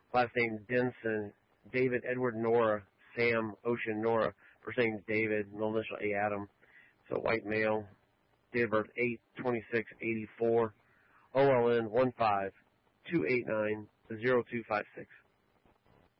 Last name Denson, David, Edward, Nora, Sam, Ocean, Nora. First name David, middle initial A. Adam. So white male. Date of birth 8/26/84. OLN 152890256.